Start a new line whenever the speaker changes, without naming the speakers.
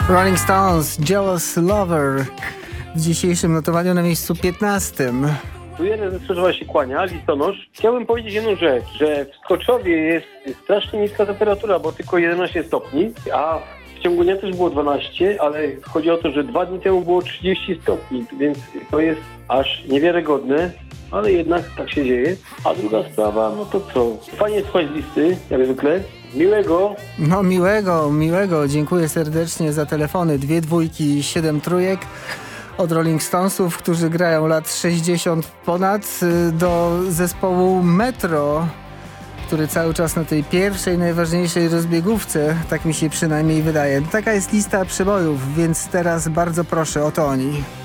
Rolling Stones, Jealous Lover w dzisiejszym notowaniu na miejscu 15.
Tu jeden ze służba się kłania, listonosz. Chciałbym powiedzieć jedną rzecz, że w Skoczowie jest strasznie niska temperatura, bo tylko 11 stopni, a w ciągu dnia też było 12, ale chodzi o to, że 2 dni temu było 30 stopni, więc to jest aż niewiarygodne, ale jednak tak się dzieje. A druga sprawa, no to co? Fajnie słuchać listy, jak zwykle. Miłego.
No miłego. Dziękuję serdecznie za telefony. 2 dwójki, 7 trójek od Rolling Stonesów, którzy grają lat 60 ponad, do zespołu Metro, który cały czas na tej pierwszej, najważniejszej rozbiegówce, tak mi się przynajmniej wydaje. Taka jest lista przebojów, więc teraz bardzo proszę, oto oni.